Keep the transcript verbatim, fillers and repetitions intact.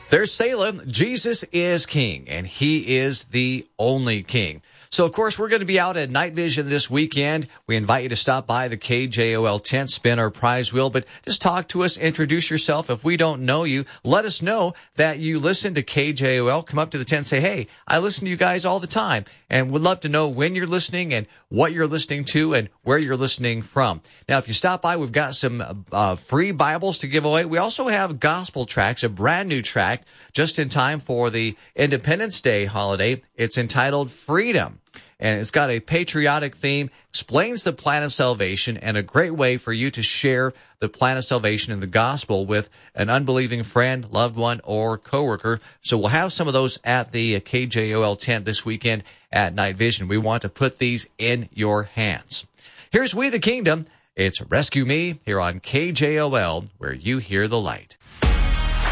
There's Salem. Jesus is King, and He is the only King. So, of course, we're going to be out at Night Vision this weekend. We invite you to stop by the K J O L tent, spin our prize wheel, but just talk to us, introduce yourself. If we don't know you, let us know that you listen to K J O L. Come up to the tent and say, hey, I listen to you guys all the time, and would love to know when you're listening and what you're listening to and where you're listening from. Now, if you stop by, we've got some uh, free Bibles to give away. We also have gospel tracts, a brand new tract, just in time for the Independence Day holiday. It's entitled Freedom. And it's got a patriotic theme, explains the plan of salvation, and a great way for you to share the plan of salvation and the gospel with an unbelieving friend, loved one, or coworker. So we'll have some of those at the K J O L tent this weekend at Night Vision. We want to put these in your hands. Here's We the Kingdom. It's Rescue Me here on K J O L, where you hear the light.